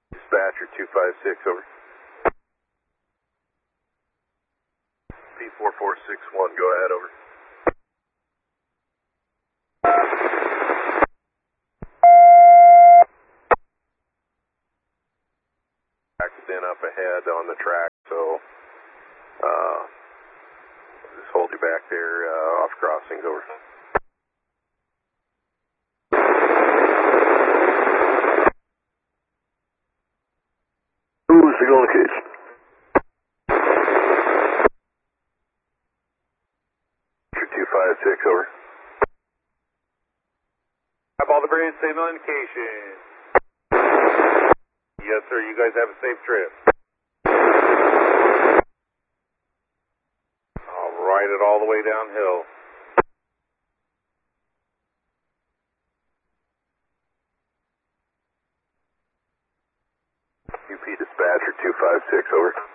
Dispatcher 256, over. P4461, go ahead, over. Accident up ahead on the track, so just hold you back there off crossings, over. Who's the case? Six, over. Have all the variants, signal indication. Yes, sir. You guys have a safe trip. I'll ride it all the way downhill. UP Dispatcher 256, over.